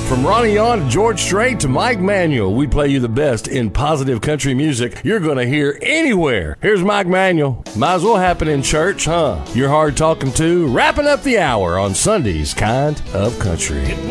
From Ronnie Yon to George Strait to Mike Manuel, we play you the best in positive country music you're going to hear anywhere. Here's Mike Manuel. Might as well happen in church, huh? You're hard talking to, wrapping up the hour on Sunday's Kind of Country.